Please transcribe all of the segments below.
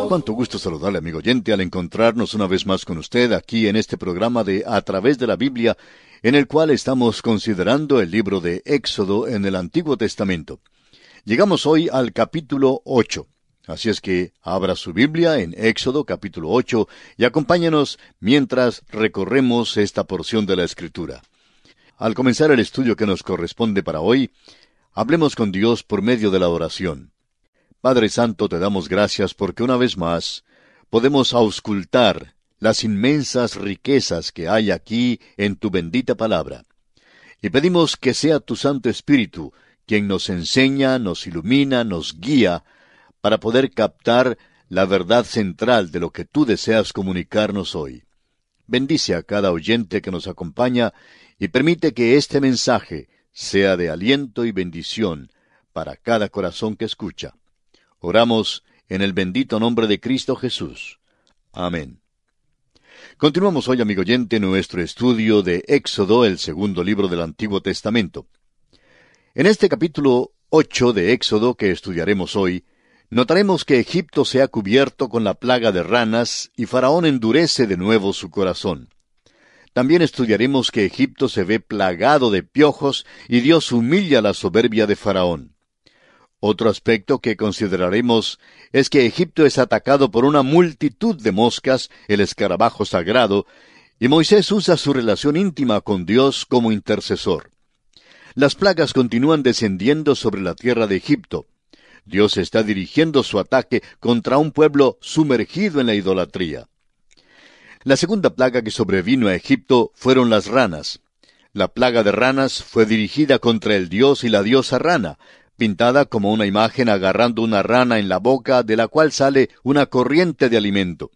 Cuánto gusto saludarle, amigo oyente, al encontrarnos una vez más con usted aquí en este programa de A través de la Biblia, en el cual estamos considerando el libro de Éxodo en el Antiguo Testamento. Llegamos hoy al capítulo 8. Así es que abra su Biblia en Éxodo capítulo 8 y acompáñenos mientras recorremos esta porción de la Escritura. Al comenzar el estudio que nos corresponde para hoy, hablemos con Dios por medio de la oración. Padre Santo, te damos gracias porque una vez más podemos auscultar las inmensas riquezas que hay aquí en tu bendita palabra. Y pedimos que sea tu Santo Espíritu quien nos enseña, nos ilumina, nos guía, para poder captar la verdad central de lo que tú deseas comunicarnos hoy. Bendice a cada oyente que nos acompaña y permite que este mensaje sea de aliento y bendición para cada corazón que escucha. Oramos en el bendito nombre de Cristo Jesús. Amén. Continuamos hoy, amigo oyente, nuestro estudio de Éxodo, el segundo libro del Antiguo Testamento. En este capítulo 8 de Éxodo que estudiaremos hoy, notaremos que Egipto se ha cubierto con la plaga de ranas y Faraón endurece de nuevo su corazón. También estudiaremos que Egipto se ve plagado de piojos y Dios humilla la soberbia de Faraón. Otro aspecto que consideraremos es que Egipto es atacado por una multitud de moscas, el escarabajo sagrado, y Moisés usa su relación íntima con Dios como intercesor. Las plagas continúan descendiendo sobre la tierra de Egipto. Dios está dirigiendo su ataque contra un pueblo sumergido en la idolatría. La segunda plaga que sobrevino a Egipto fueron las ranas. La plaga de ranas fue dirigida contra el dios y la diosa rana, pintada como una imagen agarrando una rana en la boca de la cual sale una corriente de alimento.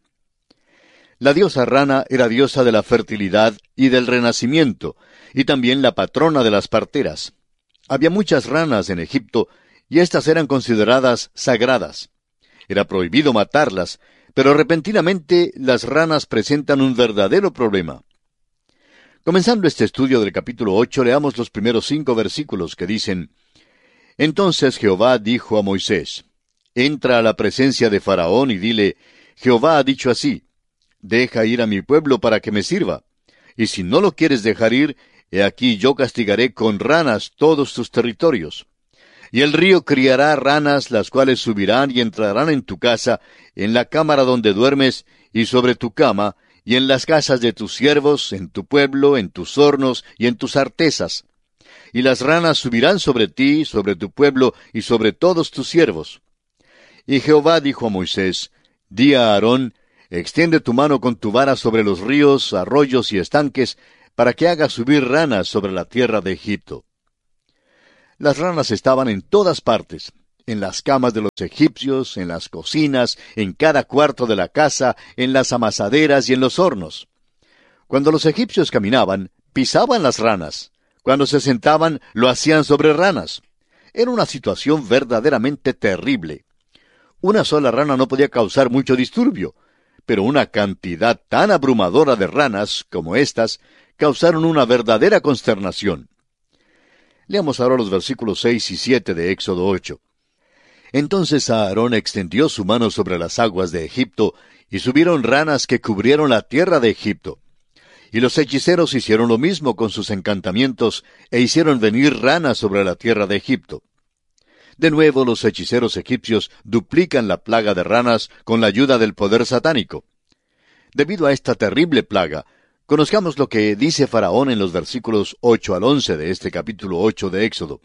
La diosa rana era diosa de la fertilidad y del renacimiento, y también la patrona de las parteras. Había muchas ranas en Egipto, y éstas eran consideradas sagradas. Era prohibido matarlas, pero repentinamente las ranas presentan un verdadero problema. Comenzando este estudio del capítulo 8, leamos los primeros 5 versículos que dicen: Entonces Jehová dijo a Moisés: Entra a la presencia de Faraón y dile: Jehová ha dicho así: Deja ir a mi pueblo para que me sirva. Y si no lo quieres dejar ir, he aquí yo castigaré con ranas todos tus territorios. Y el río criará ranas, las cuales subirán y entrarán en tu casa, en la cámara donde duermes, y sobre tu cama, y en las casas de tus siervos, en tu pueblo, en tus hornos y en tus artesas. Y las ranas subirán sobre ti, sobre tu pueblo, y sobre todos tus siervos. Y Jehová dijo a Moisés: Di a Aarón: Extiende tu mano con tu vara sobre los ríos, arroyos y estanques, para que haga subir ranas sobre la tierra de Egipto. Las ranas estaban en todas partes, en las camas de los egipcios, en las cocinas, en cada cuarto de la casa, en las amasaderas y en los hornos. Cuando los egipcios caminaban, pisaban las ranas. Cuando se sentaban, lo hacían sobre ranas. Era una situación verdaderamente terrible. Una sola rana no podía causar mucho disturbio, pero una cantidad tan abrumadora de ranas como estas causaron una verdadera consternación. Leamos ahora los versículos 6 y 7 de Éxodo 8. Entonces Aarón extendió su mano sobre las aguas de Egipto, y subieron ranas que cubrieron la tierra de Egipto. Y los hechiceros hicieron lo mismo con sus encantamientos, e hicieron venir ranas sobre la tierra de Egipto. De nuevo los hechiceros egipcios duplican la plaga de ranas con la ayuda del poder satánico. Debido a esta terrible plaga, conozcamos lo que dice Faraón en los versículos 8 al 11 de este capítulo 8 de Éxodo.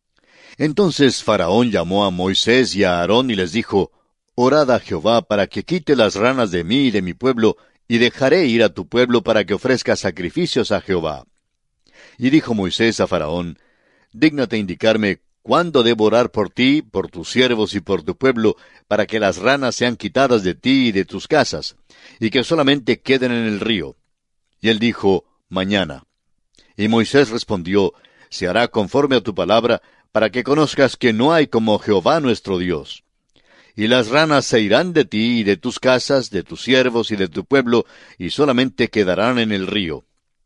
Entonces Faraón llamó a Moisés y a Aarón y les dijo: Orad a Jehová para que quite las ranas de mí y de mi pueblo, y dejaré ir a tu pueblo para que ofrezca sacrificios a Jehová. Y dijo Moisés a Faraón: Dígnate indicarme cuándo debo orar por ti, por tus siervos y por tu pueblo, para que las ranas sean quitadas de ti y de tus casas, y que solamente queden en el río. Y él dijo: Mañana. Y Moisés respondió: Se hará conforme a tu palabra, para que conozcas que no hay como Jehová nuestro Dios. Y las ranas se irán de ti y de tus casas, de tus siervos y de tu pueblo, y solamente quedarán en el río.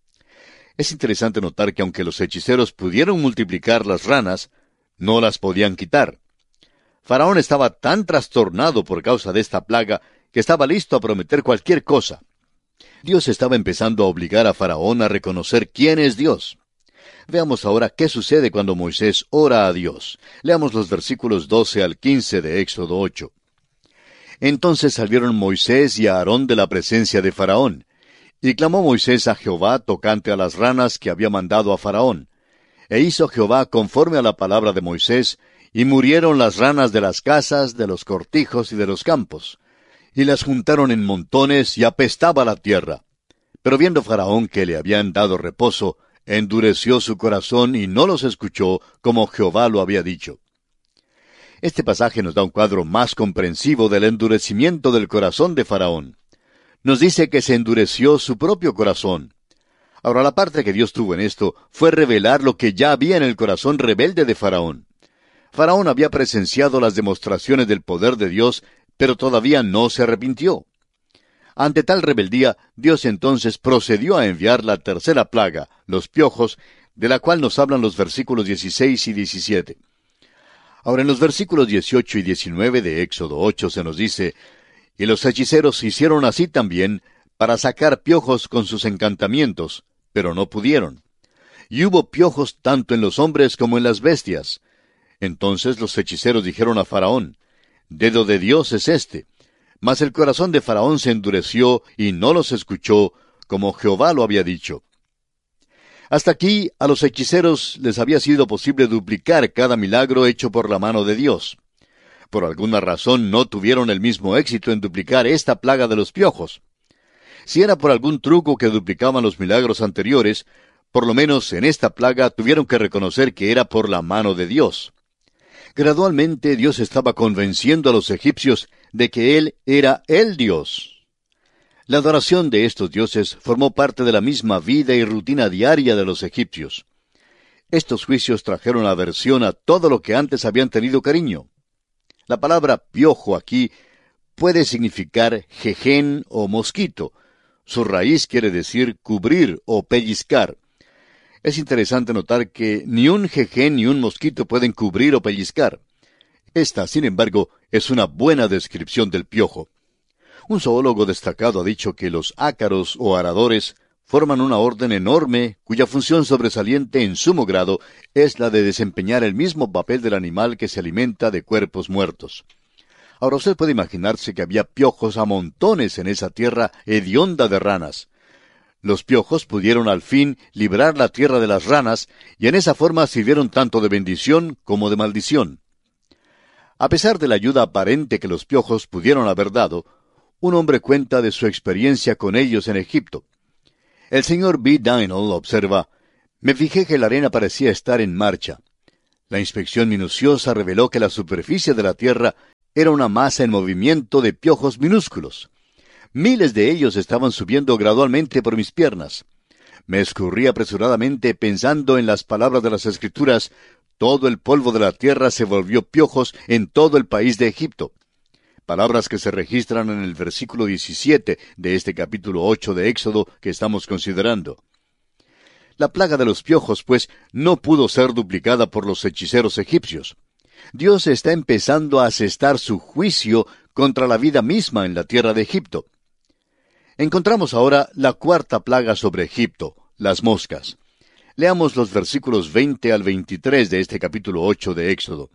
Es interesante notar que aunque los hechiceros pudieron multiplicar las ranas, no las podían quitar. Faraón estaba tan trastornado por causa de esta plaga que estaba listo a prometer cualquier cosa. Dios estaba empezando a obligar a Faraón a reconocer quién es Dios. Veamos ahora qué sucede cuando Moisés ora a Dios. Leamos los versículos 12 al 15 de Éxodo 8. Entonces salieron Moisés y Aarón de la presencia de Faraón. Y clamó Moisés a Jehová tocante a las ranas que había mandado a Faraón. E hizo Jehová conforme a la palabra de Moisés, y murieron las ranas de las casas, de los cortijos y de los campos. Y las juntaron en montones, y apestaba la tierra. Pero viendo Faraón que le habían dado reposo, endureció su corazón y no los escuchó, como Jehová lo había dicho. Este pasaje nos da un cuadro más comprensivo del endurecimiento del corazón de Faraón. Nos dice que se endureció su propio corazón. Ahora, la parte que Dios tuvo en esto fue revelar lo que ya había en el corazón rebelde de Faraón. Faraón había presenciado las demostraciones del poder de Dios, pero todavía no se arrepintió. Ante tal rebeldía, Dios entonces procedió a enviar la tercera plaga, los piojos, de la cual nos hablan los versículos 16 y 17. Ahora, en los versículos 18 y 19 de Éxodo 8 se nos dice: «Y los hechiceros hicieron así también, para sacar piojos con sus encantamientos, pero no pudieron. Y hubo piojos tanto en los hombres como en las bestias. Entonces los hechiceros dijeron a Faraón: Dedo de Dios es este. Mas el corazón de Faraón se endureció y no los escuchó, como Jehová lo había dicho». Hasta aquí, a los hechiceros les había sido posible duplicar cada milagro hecho por la mano de Dios. Por alguna razón no tuvieron el mismo éxito en duplicar esta plaga de los piojos. Si era por algún truco que duplicaban los milagros anteriores, por lo menos en esta plaga tuvieron que reconocer que era por la mano de Dios. Gradualmente Dios estaba convenciendo a los egipcios de que Él era el Dios. La adoración de estos dioses formó parte de la misma vida y rutina diaria de los egipcios. Estos juicios trajeron aversión a todo lo que antes habían tenido cariño. La palabra piojo aquí puede significar jején o mosquito. Su raíz quiere decir cubrir o pellizcar. Es interesante notar que ni un jején ni un mosquito pueden cubrir o pellizcar. Esta, sin embargo, es una buena descripción del piojo. Un zoólogo destacado ha dicho que los ácaros o aradores forman una orden enorme cuya función sobresaliente en sumo grado es la de desempeñar el mismo papel del animal que se alimenta de cuerpos muertos. Ahora usted puede imaginarse que había piojos a montones en esa tierra hedionda de ranas. Los piojos pudieron al fin librar la tierra de las ranas, y en esa forma sirvieron tanto de bendición como de maldición. A pesar de la ayuda aparente que los piojos pudieron haber dado, un hombre cuenta de su experiencia con ellos en Egipto. El señor B. Dynel observa: «Me fijé que la arena parecía estar en marcha. La inspección minuciosa reveló que la superficie de la tierra era una masa en movimiento de piojos minúsculos. Miles de ellos estaban subiendo gradualmente por mis piernas. Me escurrí apresuradamente pensando en las palabras de las Escrituras: todo el polvo de la tierra se volvió piojos en todo el país de Egipto. Palabras que se registran en el versículo 17 de este capítulo 8 de Éxodo que estamos considerando. La plaga de los piojos, pues, no pudo ser duplicada por los hechiceros egipcios. Dios está empezando a asestar su juicio contra la vida misma en la tierra de Egipto. Encontramos ahora la cuarta plaga sobre Egipto, las moscas. Leamos los versículos 20 al 23 de este capítulo 8 de Éxodo.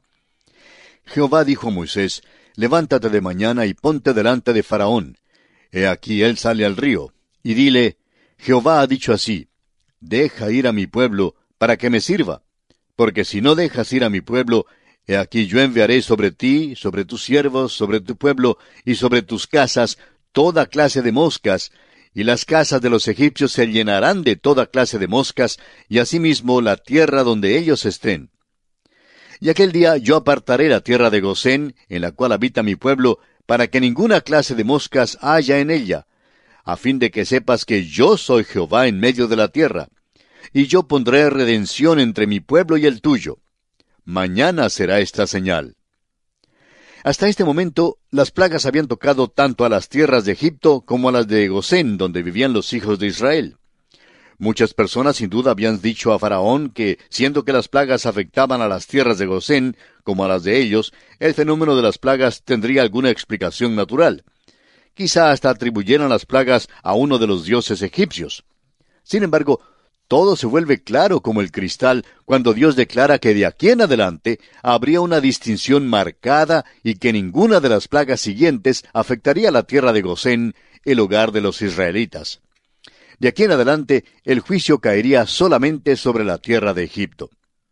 Jehová dijo a Moisés: «Levántate de mañana y ponte delante de Faraón. He aquí él sale al río. Y dile: Jehová ha dicho así: Deja ir a mi pueblo, para que me sirva. Porque si no dejas ir a mi pueblo, he aquí yo enviaré sobre ti, sobre tus siervos, sobre tu pueblo y sobre tus casas toda clase de moscas, y las casas de los egipcios se llenarán de toda clase de moscas, y asimismo la tierra donde ellos estén. Y aquel día yo apartaré la tierra de Gosén, en la cual habita mi pueblo, para que ninguna clase de moscas haya en ella, a fin de que sepas que yo soy Jehová en medio de la tierra. Y yo pondré redención entre mi pueblo y el tuyo. Mañana será esta señal». Hasta este momento, las plagas habían tocado tanto a las tierras de Egipto como a las de Gosén, donde vivían los hijos de Israel. Muchas personas sin duda habían dicho a Faraón que, siendo que las plagas afectaban a las tierras de Gosén, como a las de ellos, el fenómeno de las plagas tendría alguna explicación natural. Quizá hasta atribuyeran las plagas a uno de los dioses egipcios. Sin embargo, todo se vuelve claro como el cristal cuando Dios declara que de aquí en adelante habría una distinción marcada y que ninguna de las plagas siguientes afectaría la tierra de Gosén, el hogar de los israelitas. De aquí en adelante, el juicio caería solamente sobre la tierra de Egipto.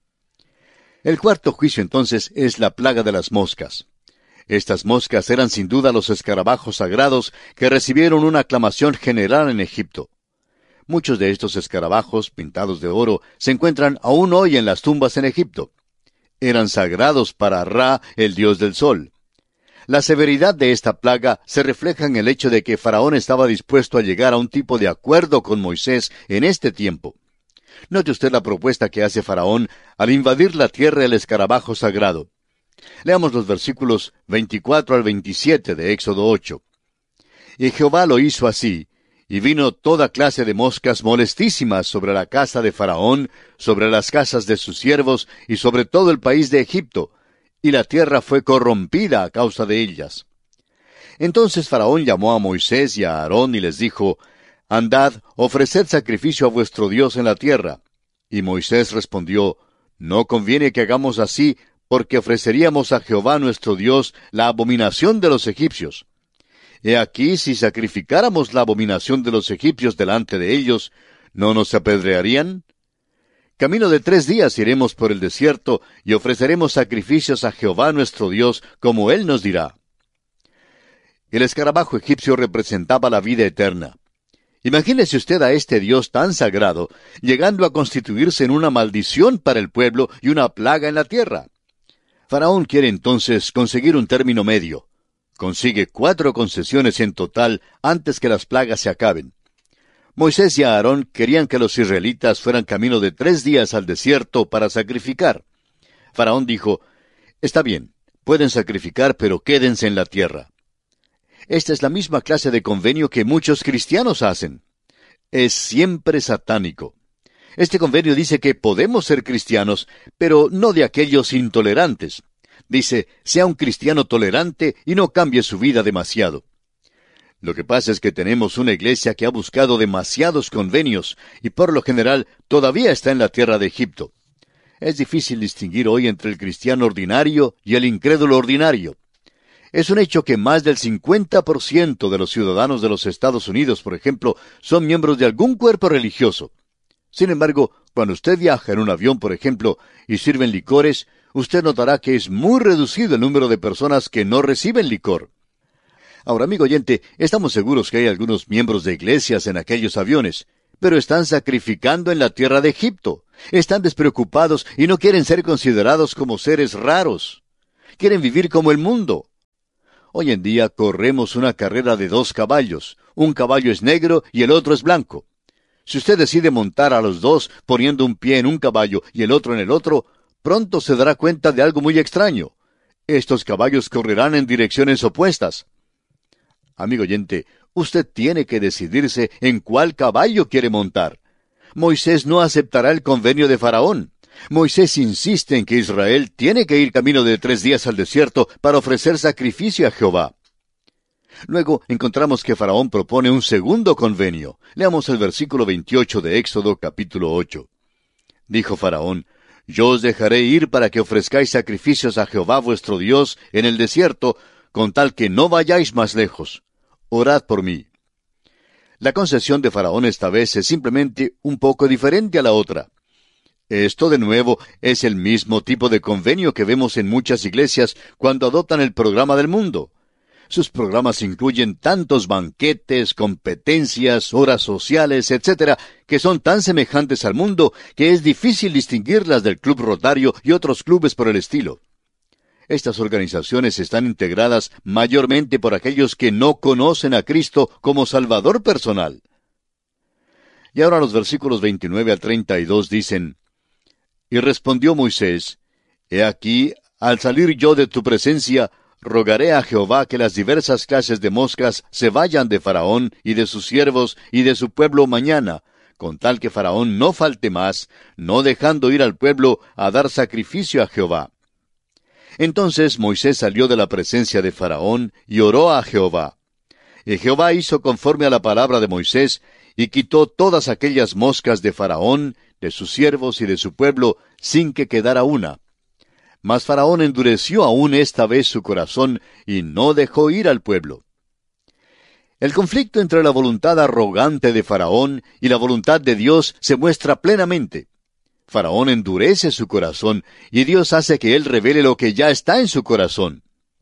El cuarto juicio entonces es la plaga de las moscas. Estas moscas eran sin duda los escarabajos sagrados que recibieron una aclamación general en Egipto. Muchos de estos escarabajos, pintados de oro, se encuentran aún hoy en las tumbas en Egipto. Eran sagrados para Ra, el dios del sol. La severidad de esta plaga se refleja en el hecho de que Faraón estaba dispuesto a llegar a un tipo de acuerdo con Moisés en este tiempo. Note usted la propuesta que hace Faraón al invadir la tierra del escarabajo sagrado. Leamos los versículos 24 al 27 de Éxodo 8. Y Jehová lo hizo así, y vino toda clase de moscas molestísimas sobre la casa de Faraón, sobre las casas de sus siervos, y sobre todo el país de Egipto, y la tierra fue corrompida a causa de ellas. Entonces Faraón llamó a Moisés y a Aarón y les dijo, Andad, ofreced sacrificio a vuestro Dios en la tierra. Y Moisés respondió, No conviene que hagamos así, porque ofreceríamos a Jehová nuestro Dios la abominación de los egipcios. He aquí, si sacrificáramos la abominación de los egipcios delante de ellos, ¿no nos apedrearían? Camino de 3 días iremos por el desierto y ofreceremos sacrificios a Jehová nuestro Dios, como Él nos dirá. El escarabajo egipcio representaba la vida eterna. Imagínese usted a este Dios tan sagrado, llegando a constituirse en una maldición para el pueblo y una plaga en la tierra. Faraón quiere entonces conseguir un término medio. Consigue 4 concesiones en total antes que las plagas se acaben. Moisés y Aarón querían que los israelitas fueran camino de 3 días al desierto para sacrificar. Faraón dijo, Está bien, pueden sacrificar, pero quédense en la tierra. Esta es la misma clase de convenio que muchos cristianos hacen. Es siempre satánico. Este convenio dice que podemos ser cristianos, pero no de aquellos intolerantes. Dice, sea un cristiano tolerante y no cambie su vida demasiado. Lo que pasa es que tenemos una iglesia que ha buscado demasiados convenios y por lo general todavía está en la tierra de Egipto. Es difícil distinguir hoy entre el cristiano ordinario y el incrédulo ordinario. Es un hecho que más del 50% de los ciudadanos de los Estados Unidos, por ejemplo, son miembros de algún cuerpo religioso. Sin embargo, cuando usted viaja en un avión, por ejemplo, y sirven licores, usted notará que es muy reducido el número de personas que no reciben licor. Ahora, amigo oyente, estamos seguros que hay algunos miembros de iglesias en aquellos aviones, pero están sacrificando en la tierra de Egipto. Están despreocupados y no quieren ser considerados como seres raros. Quieren vivir como el mundo. Hoy en día corremos una carrera de 2 caballos. Un caballo es negro y el otro es blanco. Si usted decide montar a los dos poniendo un pie en un caballo y el otro en el otro, pronto se dará cuenta de algo muy extraño. Estos caballos correrán en direcciones opuestas. Amigo oyente, usted tiene que decidirse en cuál caballo quiere montar. Moisés no aceptará el convenio de Faraón. Moisés insiste en que Israel tiene que ir camino de 3 días al desierto para ofrecer sacrificio a Jehová. Luego encontramos que Faraón propone un segundo convenio. Leamos el versículo 28 de Éxodo capítulo 8. Dijo Faraón, Yo os dejaré ir para que ofrezcáis sacrificios a Jehová vuestro Dios en el desierto, con tal que no vayáis más lejos. Orad por mí. La concesión de Faraón esta vez es simplemente un poco diferente a la otra. Esto, de nuevo, es el mismo tipo de convenio que vemos en muchas iglesias cuando adoptan el programa del mundo. Sus programas incluyen tantos banquetes, competencias, horas sociales, etc., que son tan semejantes al mundo que es difícil distinguirlas del Club Rotario y otros clubes por el estilo. Estas organizaciones están integradas mayormente por aquellos que no conocen a Cristo como Salvador personal. Y ahora los versículos 29 al 32 dicen, Y respondió Moisés, He aquí, al salir yo de tu presencia, rogaré a Jehová que las diversas clases de moscas se vayan de Faraón y de sus siervos y de su pueblo mañana, con tal que Faraón no falte más, no dejando ir al pueblo a dar sacrificio a Jehová. Entonces Moisés salió de la presencia de Faraón y oró a Jehová. Y Jehová hizo conforme a la palabra de Moisés, y quitó todas aquellas moscas de Faraón, de sus siervos y de su pueblo, sin que quedara una. Mas Faraón endureció aún esta vez su corazón, y no dejó ir al pueblo. El conflicto entre la voluntad arrogante de Faraón y la voluntad de Dios se muestra plenamente. Faraón endurece su corazón, y Dios hace que él revele lo que ya está en su corazón.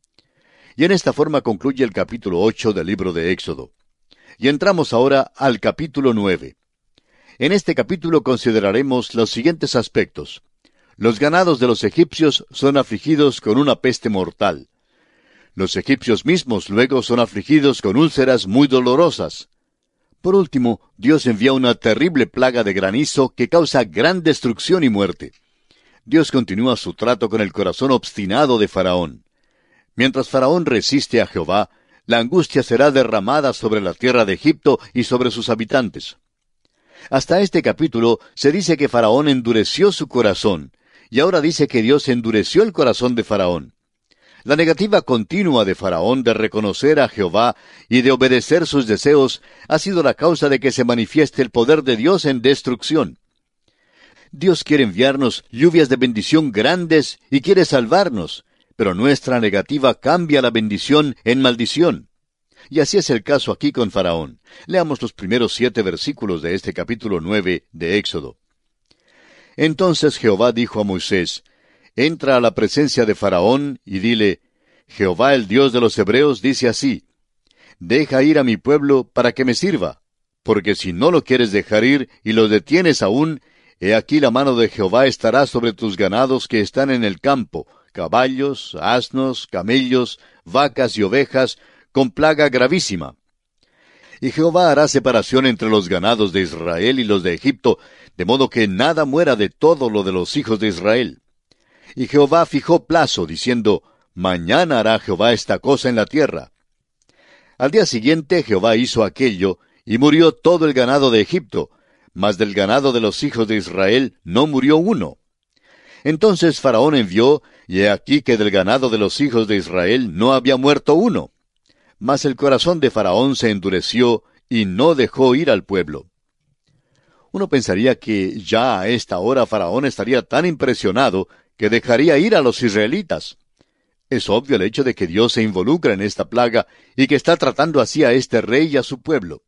Y en esta forma concluye el capítulo 8 del libro de Éxodo. Y entramos ahora al capítulo 9. En este capítulo consideraremos los siguientes aspectos. Los ganados de los egipcios son afligidos con una peste mortal. Los egipcios mismos luego son afligidos con úlceras muy dolorosas. Por último, Dios envía una terrible plaga de granizo que causa gran destrucción y muerte. Dios continúa su trato con el corazón obstinado de Faraón. Mientras Faraón resiste a Jehová, la angustia será derramada sobre la tierra de Egipto y sobre sus habitantes. Hasta este capítulo se dice que Faraón endureció su corazón, y ahora dice que Dios endureció el corazón de Faraón. La negativa continua de Faraón de reconocer a Jehová y de obedecer sus deseos ha sido la causa de que se manifieste el poder de Dios en destrucción. Dios quiere enviarnos lluvias de bendición grandes y quiere salvarnos, pero nuestra negativa cambia la bendición en maldición. Y así es el caso aquí con Faraón. Leamos los primeros 7 versículos de este capítulo 9 de Éxodo. Entonces Jehová dijo a Moisés, entra a la presencia de Faraón y dile, Jehová el Dios de los Hebreos dice así, deja ir a mi pueblo para que me sirva, porque si no lo quieres dejar ir y lo detienes aún, he aquí la mano de Jehová estará sobre tus ganados que están en el campo, caballos, asnos, camellos, vacas y ovejas, con plaga gravísima. Y Jehová hará separación entre los ganados de Israel y los de Egipto, de modo que nada muera de todo lo de los hijos de Israel. Y Jehová fijó plazo, diciendo, mañana hará Jehová esta cosa en la tierra. Al día siguiente Jehová hizo aquello, y murió todo el ganado de Egipto, mas del ganado de los hijos de Israel no murió uno. Entonces Faraón envió, y he aquí que del ganado de los hijos de Israel no había muerto uno. Mas el corazón de Faraón se endureció, y no dejó ir al pueblo. Uno pensaría que ya a esta hora Faraón estaría tan impresionado que dejaría ir a los israelitas. Es obvio el hecho de que Dios se involucra en esta plaga y que está tratando así a este rey y a su pueblo.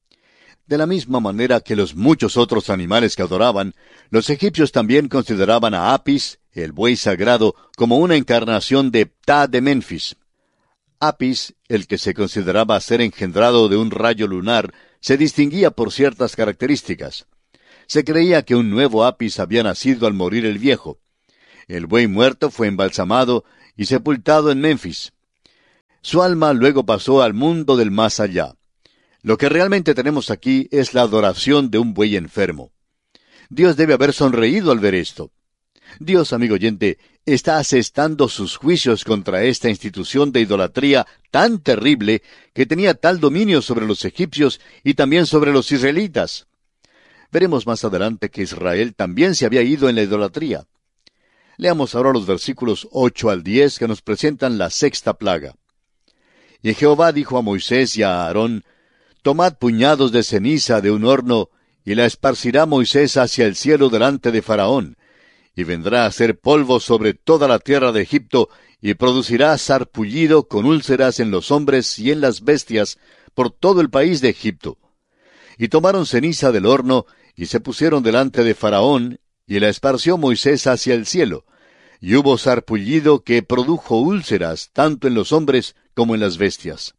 De la misma manera que los muchos otros animales que adoraban, los egipcios también consideraban a Apis, el buey sagrado, como una encarnación de Ptah de Menfis. Apis, el que se consideraba ser engendrado de un rayo lunar, se distinguía por ciertas características. Se creía que un nuevo Apis había nacido al morir el viejo. El buey muerto fue embalsamado y sepultado en Menfis. Su alma luego pasó al mundo del más allá. Lo que realmente tenemos aquí es la adoración de un buey enfermo. Dios debe haber sonreído al ver esto. Dios, amigo oyente, está asestando sus juicios contra esta institución de idolatría tan terrible que tenía tal dominio sobre los egipcios y también sobre los israelitas. Veremos más adelante que Israel también se había ido en la idolatría. Leamos ahora los versículos 8 al 10 que nos presentan la sexta plaga. Y Jehová dijo a Moisés y a Aarón, tomad puñados de ceniza de un horno, y la esparcirá Moisés hacia el cielo delante de Faraón, y vendrá a ser polvo sobre toda la tierra de Egipto, y producirá sarpullido con úlceras en los hombres y en las bestias por todo el país de Egipto. Y tomaron ceniza del horno, y se pusieron delante de Faraón, y la esparció Moisés hacia el cielo, y hubo sarpullido que produjo úlceras tanto en los hombres como en las bestias.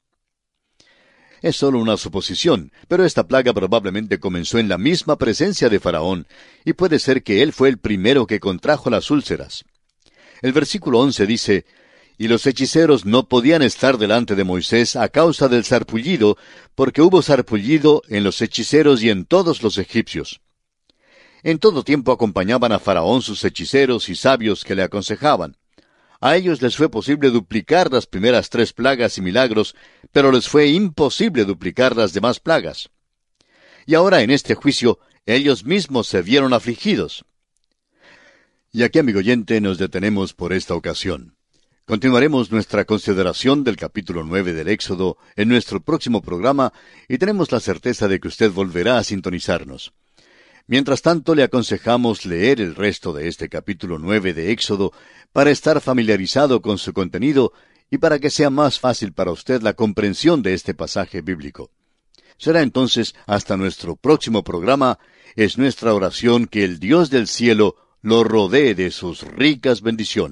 Es solo una suposición, pero esta plaga probablemente comenzó en la misma presencia de Faraón, y puede ser que él fue el primero que contrajo las úlceras. El versículo 11 dice, y los hechiceros no podían estar delante de Moisés a causa del sarpullido, porque hubo sarpullido en los hechiceros y en todos los egipcios. En todo tiempo acompañaban a Faraón sus hechiceros y sabios que le aconsejaban. A ellos les fue posible duplicar las primeras 3 plagas y milagros, pero les fue imposible duplicar las demás plagas. Y ahora en este juicio, ellos mismos se vieron afligidos. Y aquí, amigo oyente, nos detenemos por esta ocasión. Continuaremos nuestra consideración del capítulo 9 del Éxodo en nuestro próximo programa y tenemos la certeza de que usted volverá a sintonizarnos. Mientras tanto, le aconsejamos leer el resto de este capítulo 9 de Éxodo para estar familiarizado con su contenido y para que sea más fácil para usted la comprensión de este pasaje bíblico. Será entonces hasta nuestro próximo programa. Es nuestra oración que el Dios del cielo lo rodee de sus ricas bendiciones.